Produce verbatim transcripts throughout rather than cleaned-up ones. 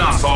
Cañonazos.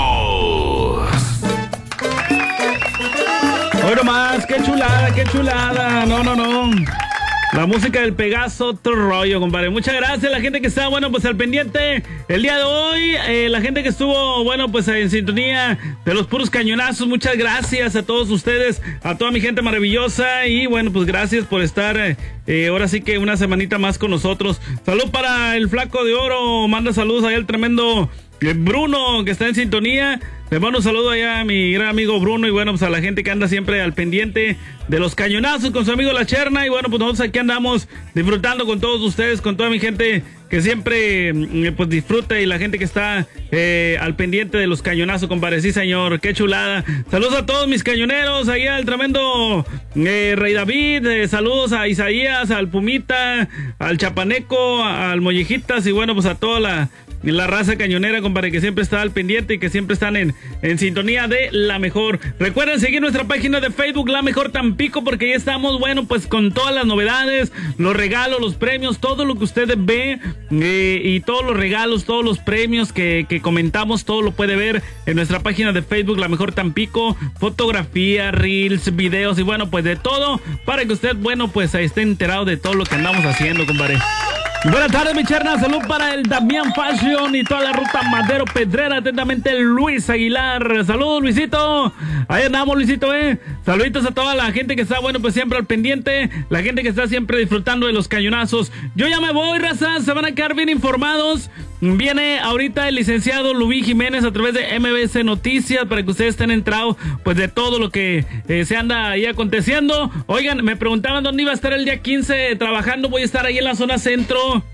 Hoy nomás, qué chulada, qué chulada. No, no, no. La música del Pegaso, otro rollo, compadre. Muchas gracias a la gente que está, bueno, pues al pendiente el día de hoy. Eh, la gente que estuvo, bueno, pues en sintonía de los puros cañonazos. Muchas gracias a todos ustedes, a toda mi gente maravillosa. Y bueno, pues gracias por estar eh, eh, ahora sí que una semanita más con nosotros. Salud para el Flaco de Oro. Manda saludos allá al tremendo Bruno que está en sintonía. Le mando un saludo allá a mi gran amigo Bruno y bueno, pues a la gente que anda siempre al pendiente de los cañonazos con su amigo La Cherna. Y bueno, pues nosotros aquí andamos disfrutando con todos ustedes, con toda mi gente que siempre pues disfruta y la gente que está eh, al pendiente de los cañonazos, compadre. Sí, señor, qué chulada. Saludos a todos mis cañoneros, allá al tremendo eh, Rey David. Eh, saludos a Isaías, al Pumita, al Chapaneco, al Mollejitas y bueno, pues a toda la... la raza cañonera, compadre, que siempre está al pendiente y que siempre están en, en sintonía de La Mejor. Recuerden seguir nuestra página de Facebook, La Mejor Tampico, porque ya estamos, bueno, pues con todas las novedades, los regalos, los premios, todo lo que ustedes ve eh, y todos los regalos, todos los premios que, que comentamos, todo lo puede ver en nuestra página de Facebook, La Mejor Tampico, fotografía, reels, videos y bueno, pues de todo, para que usted, bueno, pues esté enterado de todo lo que andamos haciendo, compadre. Buenas tardes, mi cherna. Salud para el Damián Fashion y toda la ruta Madero Pedrera. Atentamente, Luis Aguilar. Saludos, Luisito. Ahí andamos, Luisito, eh. Saluditos a toda la gente que está, bueno, pues siempre al pendiente. La gente que está siempre disfrutando de los cañonazos. Yo ya me voy, raza. Se van a quedar bien informados. Viene ahorita el licenciado Lubí Jiménez a través de M B C Noticias para que ustedes estén entrados pues de todo lo que eh, se anda ahí aconteciendo. Oigan, me preguntaban dónde iba a estar el día quince trabajando. Voy a estar ahí en la zona centro.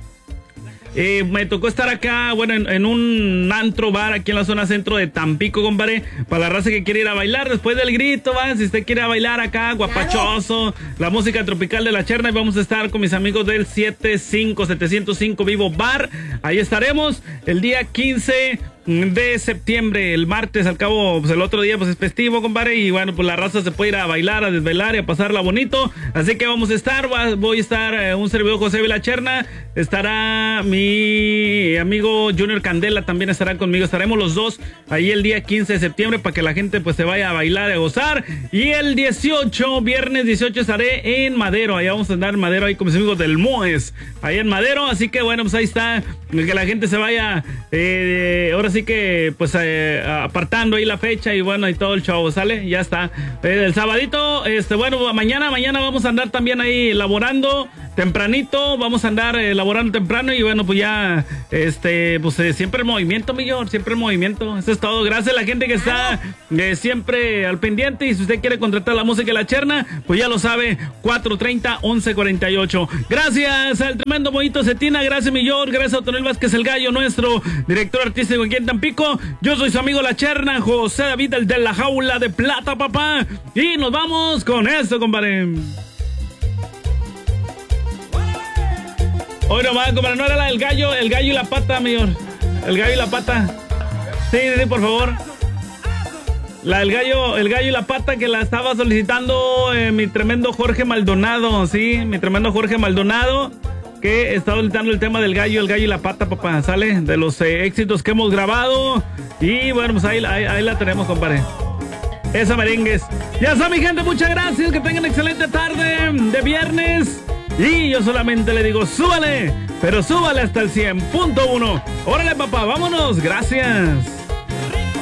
Eh, me tocó estar acá, bueno, en, en un antro bar aquí en la zona centro de Tampico, compadre, para la raza que quiere ir a bailar después del grito, va, si usted quiere ir a bailar acá, guapachoso, la música tropical de La Cherna, y vamos a estar con mis amigos del setenta y cinco, setecientos cinco Vivo Bar, ahí estaremos el día quince de septiembre, el martes, al cabo, pues el otro día pues es festivo, compadre, y bueno, pues la raza se puede ir a bailar, a desvelar y a pasarla bonito, así que vamos a estar, voy a estar eh, un servidor José de La Cherna, estará mi amigo Junior Candela, también estará conmigo, estaremos los dos ahí el día quince de septiembre para que la gente pues se vaya a bailar y a gozar, y el dieciocho, viernes dieciocho estaré en Madero, allá vamos a andar en Madero ahí con mis amigos del Moes, ahí en Madero, así que bueno, pues ahí está, que la gente se vaya, eh, ahora sí que pues eh, apartando ahí la fecha y bueno y todo el show, ¿sale? Ya está. Eh, el sabadito, este bueno, mañana, mañana vamos a andar también ahí laborando tempranito, vamos a andar eh, laborando temprano y bueno, pues ya, este, pues eh, siempre el movimiento, millón, siempre el movimiento, eso es todo. Gracias a la gente que está eh, siempre al pendiente y si usted quiere contratar la música de La Cherna, pues ya lo sabe, cuatro treinta, once cuarenta y ocho. Gracias al tremendo Moito Cetina, gracias millón, gracias a Tonel Vázquez el Gallo, nuestro director artístico aquí en Tampico. Yo soy su amigo La Cherna, José David, el de la Jaula de Plata, papá. Y nos vamos con esto, compadre. Hoy nomás, compadre, no era la del gallo, el gallo y la pata, señor. El gallo y la pata. Sí, sí, por favor. La del gallo, el gallo y la pata que la estaba solicitando eh, mi tremendo Jorge Maldonado, sí, mi tremendo Jorge Maldonado, que está solicitando el tema del gallo, el gallo y la pata, papá, ¿sale? De los eh, éxitos que hemos grabado. Y bueno, pues ahí, ahí, ahí la tenemos, compadre. Esa merengues. Ya está, mi gente, muchas gracias. Que tengan excelente tarde de viernes. Y yo solamente le digo, súbale, pero súbale hasta el cien punto uno. Órale, papá, vámonos. Gracias.